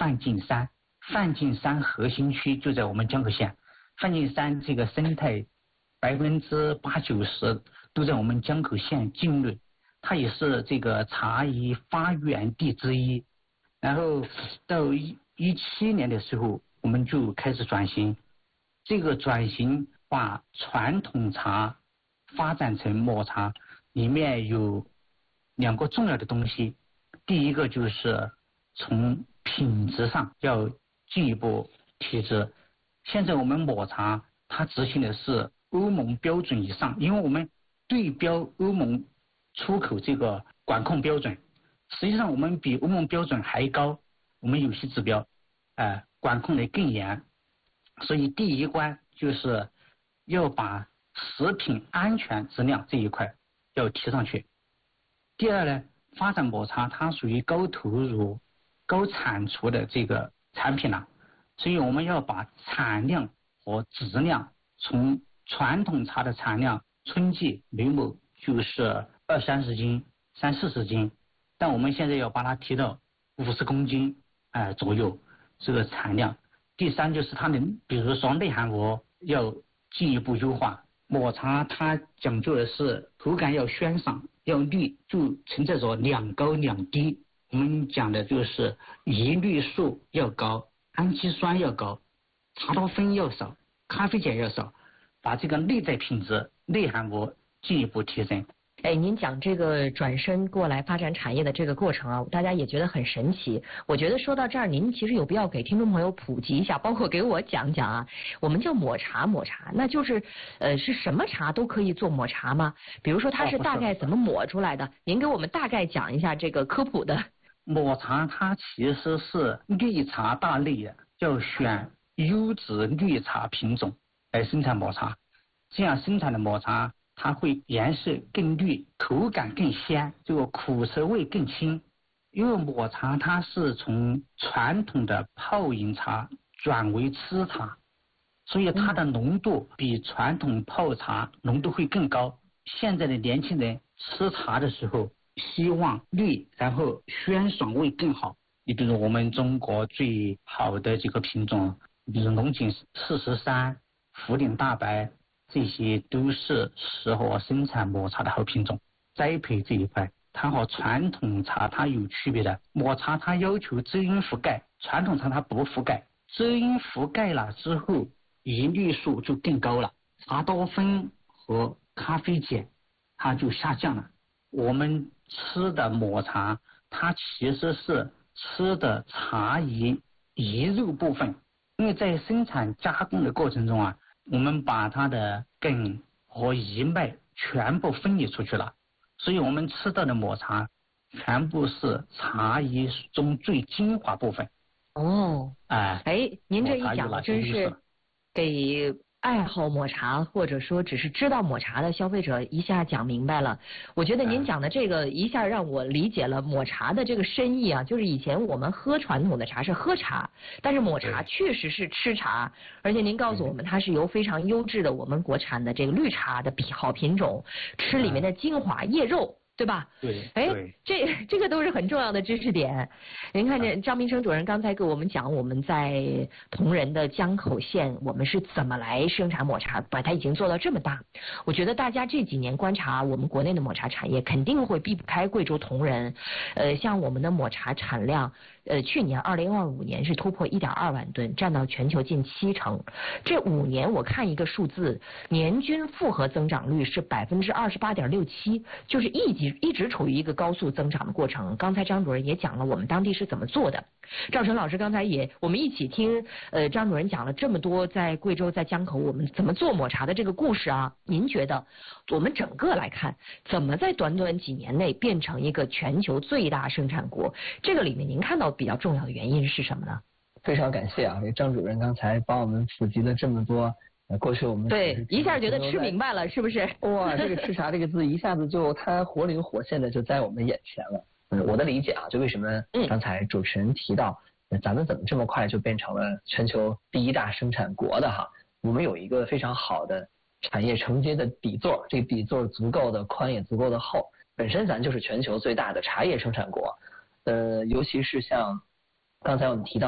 梵净山，梵净山核心区就在我们江口县。梵净山这个生态80%-90%都在我们江口县境内，它也是这个茶叶发源地之一。然后到17年的时候，我们就开始转型。这个转型把传统茶发展成抹茶，里面有2个重要的东西。第一个就是从品质上要进一步提质。现在我们抹茶它执行的是欧盟标准以上，因为我们对标欧盟出口这个管控标准，实际上我们比欧盟标准还高，我们有些指标管控的更严。所以第一关就是要把食品安全质量这一块要提上去。第二呢，发展抹茶它属于高投入高产出的这个产品了，所以我们要把产量和质量从传统茶的产量春季每亩就是20-30斤30-40斤，但我们现在要把它提到50公斤左右这个产量。第三就是它的比如说内含物要进一步优化。抹茶它讲究的是口感要鲜爽要绿，就存在着2高2低。我们讲的就是叶绿素要高，氨基酸要高，茶多酚要少，咖啡碱要少，把这个内在品质内含物进一步提升。 您讲这个转身过来发展产业的这个过程啊，大家也觉得很神奇。我觉得说到这儿，您其实有必要给听众朋友普及一下，包括给我讲讲啊。我们叫抹茶，那就是是什么茶都可以做抹茶吗？比如说它是大概怎么抹出来的？您给我们大概讲一下这个科普的。 抹茶它其实是绿茶大类，要选优质绿茶品种来生产抹茶，这样生产的抹茶它会颜色更绿，口感更鲜，这个苦涩味更轻。因为抹茶它是从传统的泡饮茶转为吃茶，所以它的浓度比传统泡茶浓度会更高。现在的年轻人吃茶的时候希望绿，然后鲜爽味更好。你比如我们中国最好的几个品种，比如龙井43、涪陵大白，这些都是适合生产抹茶的好品种。栽培这一块它和传统茶它有区别的，抹茶它要求遮阴覆盖，传统茶它不覆盖。遮阴覆盖了之后叶绿素就更高了，茶多酚和咖啡碱它就下降了。我们吃的抹茶它其实是吃的茶叶肉部分，因为在生产加工的过程中啊，我们把它的根和叶脉全部分离出去了，所以我们吃到的抹茶全部是茶叶中最精华部分。 您这一讲真是给爱好抹茶或者说只是知道抹茶的消费者一下讲明白了。我觉得您讲的这个一下让我理解了抹茶的这个深意啊，就是以前我们喝传统的茶是喝茶，但是抹茶确实是吃茶，而且您告诉我们它是由非常优质的我们国产的这个绿茶的好品种，吃里面的精华叶肉，对吧？ 对， 这个都是很重要的知识点。您看这张明生主任刚才给我们讲我们在铜仁的江口县我们是怎么来生产抹茶，把它已经做到这么大。我觉得大家这几年观察我们国内的抹茶产业，肯定会避不开贵州铜仁。像我们的抹茶产量去年2025年是突破1.2万吨，占到全球近70%。这5年我看一个数字，年均复合增长率是28.67%，就是一直处于一个高速增长的过程。刚才张主任也讲了我们当地是怎么做的，赵晨老师刚才我们一起听张主任讲了这么多在贵州在江口我们怎么做抹茶的这个故事啊。您觉得我们整个来看，怎么在短短几年内变成一个全球最大生产国？这个里面您看到比较重要的原因是什么呢？ 非常感谢啊，张主任刚才帮我们普及了这么多。过去我们对一下觉得吃明白了，是不是？ 哇，这个吃茶这个字一下子就它活灵活现的就在我们眼前了。我的理解啊，就为什么刚才主持人提到，咱们怎么这么快就变成了全球第1大生产国的哈？我们有一个非常好的产业承接的底座，这个底座足够的宽也足够的厚，本身咱就是全球最大的茶叶生产国。尤其是像刚才我们提到